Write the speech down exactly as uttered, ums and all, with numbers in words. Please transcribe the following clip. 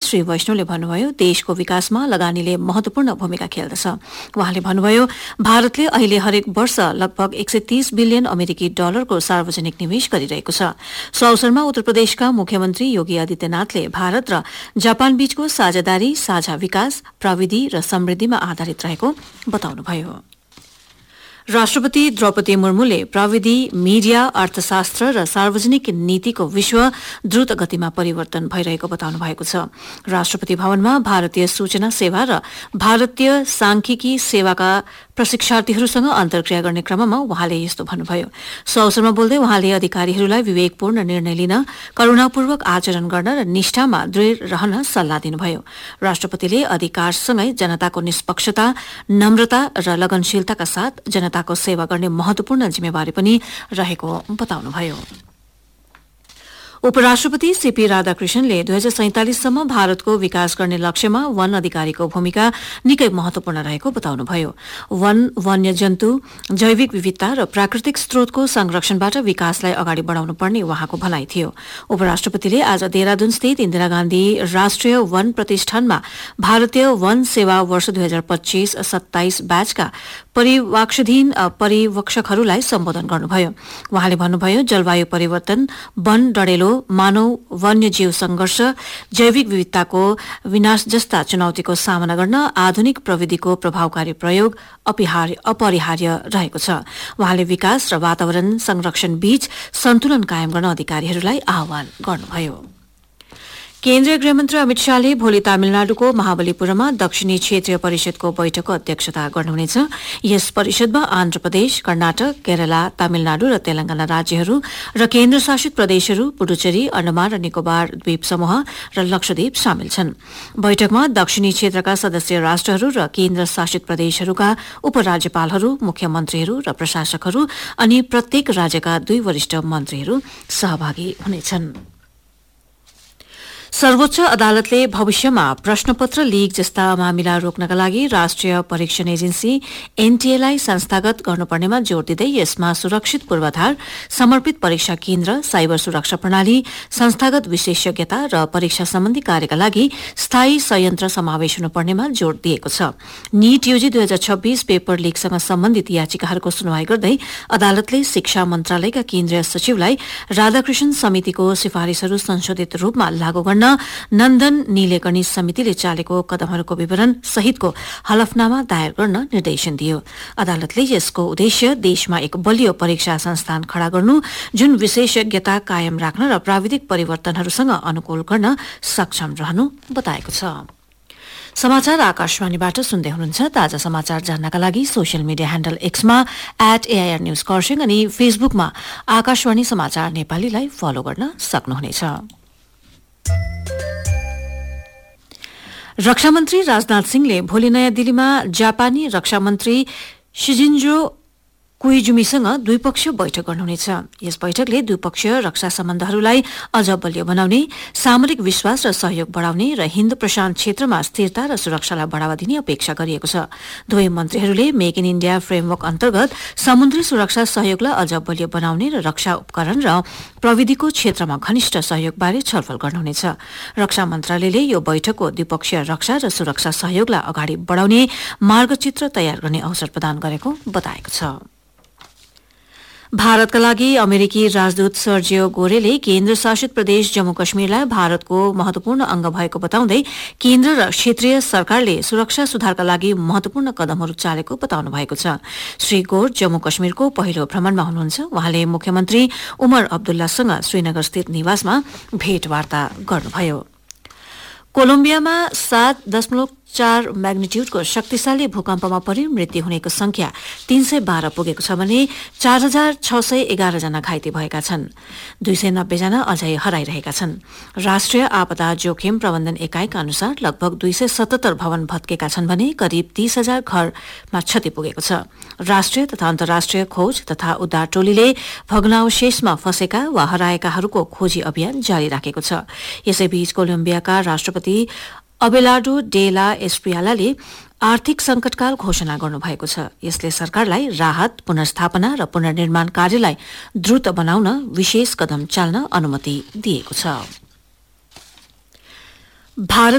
श्री वैष्णवले भन्नुभयो देशको विकासमा लगानीले महत्वपूर्ण भूमिका खेल्दछ। उहाँले भन्नुभयो भारतले अहिले हरेक वर्ष लगभग एक सय तीस बिलियन अमेरिकी डलरको सार्वजनिक निवेश गरिरहेको छ। सो अवसरमा उत्तर प्रदेशका मुख्यमन्त्री योगी आदित्यनाथले भारत र जापान बीचको साझेदारी साझा विकास प्रविधि र समृद्धिमा आधारित रहेको बताउनुभयो। राष्ट्रपति द्रौपदी मुर्मुले प्रविधि, मीडिया, अर्थशास्त्र र सार्वजनिक नीतिको विश्व द्रुत गतिमा परिवर्तन भइरहेको बताउनु भएको छ। राष्ट्रपति भवनमा भारतीय सूचना सेवा र भारतीय सांख्यिकी सेवाका प्रशिक्षार्थीहरूसँग अन्तर्क्रिया गर्ने क्रममा उहाँले यस्तो भन्नुभयो। सो अवसरमा बोल्दै उहाँले अधिकारीहरूलाई विवेकपूर्ण निर्णय लिन, करूणापूर्वक आचरण गर्न र निष्ठामा दृढ़ रहन सल्लाह दिनुभयो। राष्ट्रपतिले अधिकारसँगै जनताको निष्पक्षता, नम्रता र लगनशीलताका साथ जनताको सेवा गर्ने महत्वपूर्ण जिम्मेवारी पनि रहेको बताउनुभयो। उपराष्ट्रपति सीपी राधाकृष्णनले दुई हजार सैंतालिससम्म भारतको विकास गर्ने लक्ष्यमा वन अधिकारीको भूमिका निकै महत्वपूर्ण रहेको बताउनुभयो। वन, वन्यजन्तु, जैविक विविधता र प्राकृतिक स्रोतको संरक्षणबाट विकासलाई अगाडि बढ़ाउनु पर्ने उहाँको भनाई थियो। उपराष्ट्रपतिले आज देहरादून स्थित इन्दिरा गान्धी राष्ट्रिय वन प्रतिष्ठानमा भारतीय वन सेवा वर्ष दुई हजार पच्चीस सत्ताइस ब्याचका परिवाक्षधीन परिवक्षकहरूलाई सम्बोधन गर्नुभयो। उहाँले भन्नुभयो जलवायु परिवर्तन, वन डढेलो, मानव वन्यजीव संघर्ष, जैविक विविधताको विनाश जस्ता चुनौतीको सामना गर्न आधुनिक प्रविधिको प्रभावकारी प्रयोग अपरिहार्य रहेको छ। उहाँले विकास र वातावरण संरक्षण बीच सन्तुलन कायम गर्न अधिकारीहरूलाई आह्वान गर्नुभयो। केन्द्रीय गृहमन्त्री अमित शाहले भोलि तमिलनाडुको महाबलीपुरममा दक्षिणी क्षेत्रीय परिषदको बैठकको अध्यक्षता गर्नुहुनेछ। यस परिषदमा आन्ध्र प्रदेश, कर्नाटक, केरला, तमिलनाडु र तेलंगाना राज्यहरू र केन्द्रशासित प्रदेशहरू, पुडुचेरी, अण्डमान र निकोबार द्वीप समूह र लक्षद्वीप सामेल छन्। बैठकमा दक्षिणी क्षेत्रका सदस्य राष्ट्रहरू र केन्द्रशासित प्रदेशहरूका उपराज्यपालहरू, मुख्यमन्त्रीहरू र प्रशासकहरू अनि प्रत्येक राज्यका दुई वरिष्ठ मन्त्रीहरू सहभागी हुनेछन्। सर्वोच्च अदालतले भविष्यमा प्रश्नपत्र लीक जस्ता मामिला रोक्नका लागि राष्ट्रिय परीक्षण एजेन्सी एनटीएलाई संस्थागत गर्नुपर्नेमा जोड़ दिँदै यसमा सुरक्षित पूर्वाधार, समर्पित परीक्षा केन्द्र, साइबर सुरक्षा प्रणाली, संस्थागत विशेषज्ञता र परीक्षा सम्बन्धी कार्यका लागि स्थायी संयन्त्र समावेश हुनुपर्नेमा जोड़ दिएको छ। नीट यूजी दुई हजार छब्बीस पेपर लीकसँग सम्बन्धित याचिकाहरूको सुनवाई गर्दै अदालतले शिक्षा मन्त्रालयका केन्द्रीय सचिवलाई राधाकृष्ण समितिको सिफारिशहरू संशोधित रूपमा लागू गर्न नन्दन नीलेकणी समितिले चालेको कदमहरूको विवरण सहितको हलफनामा दायर गर्न निर्देशन दियो। अदालतले यसको उद्देश्य देशमा एक बलियो परीक्षा संस्थान खड़ा गर्नु, जुन विशेषज्ञता कायम राख्न र प्राविधिक परिवर्तनहरूसँग अनुकूल गर्न सक्षम रहनु बताएको छ। समाचार आकाशवाणीबाट सुन्दै हुनुहुन्छ। ताजा समाचार जान्नका लागि social media handle एक्समा at AIR news Kurseong अनि फेसबुकमा आकाशवाणी समाचार नेपालीलाई फलो गर्न सक्नुहुनेछ। रक्षामन्त्री राजनाथ सिंहले भोलि नयाँ दिल्लीमा जापानी रक्षामन्त्री शिजिन्जो कोइजुमीसँग द्विपक्षीय बैठक गर्नुहुनेछ। यस बैठकले द्विपक्षीय रक्षा सम्बन्धहरूलाई अझ बलियो बनाउने, सामरिक विश्वास र सहयोग बढ़ाउने र हिन्द प्रशान्त क्षेत्रमा स्थिरता र सुरक्षालाई बढ़ावा दिने अपेक्षा गरिएको छ। दुवै मन्त्रीहरूले मेक इन इण्डिया फ्रेमवर्क अन्तर्गत समुद्री सुरक्षा सहयोगलाई अझ बलियो बनाउने र रक्षा उपकरण र प्रविधिको क्षेत्रमा घनिष्ठ सहयोगबारे छलफल गर्नुहुनेछ। रक्षा मन्त्रालयले यो बैठकको द्विपक्षीय रक्षा र सुरक्षा सहयोगलाई अगाडि बढ़ाउने मार्गचित्र तयार गर्ने अवसर प्रदान गरेको बताएको छ। भारतका लागि अमेरिकी राजदूत सर्जियो गोरेले केन्द्र शासित प्रदेश जम्मू कश्मीरलाई भारतको महत्वपूर्ण अंग भएको बताउँदै केन्द्र र क्षेत्रीय सरकारले सुरक्षा सुधारका लागि महत्वपूर्ण कदमहरू चालेको बताउनु भएको छ। श्री गोर जम्मू कश्मीरको पहिलो भ्रमणमा हुनुहुन्छ। उहाँले मुख्यमन्त्री उमर अब्दुल्लासँग श्रीनगरस्थित निवासमा भेटवार्ता गर्नुभयो। कोलम्बियामा सात दशमलव चार म्याग्निट्युडको शक्तिशाली भूकम्पमा परि मृत्यु हुनेको संख्या तीन सय बाह्र पुगेको छ भने चार हजार छ सय एघार जना घाइते भएका छन्। दुई सय नब्बे जना अझै हराइरहेका छन्। राष्ट्रिय आपदा जोखिम प्रबन्धन एकाइका अनुसार लगभग दुई सय सतहत्तर भवन भत्केका छन् भने करिब तीस हजार घरमा क्षति पुगेको छ। राष्ट्रिय तथा अन्तर्राष्ट्रिय खोज तथा उद्धार टोलीले भग्नावशेषमा फँसेका वा हराएकाहरूको खोजी अभियान जारी राखेको छ। यसैबीच कोलम्बियाका राष्ट्रपति अबेलार्डो डे ला एस्प्रियालाले आर्थिक संकटकाल घोषणा गर्नुभएको छ। यसले सरकारलाई राहत, पुनर्स्थापना र पुनर्निर्माण कार्यलाई द्रुत बनाउन विशेष कदम चाल्न अनुमति दिएको छ। भारत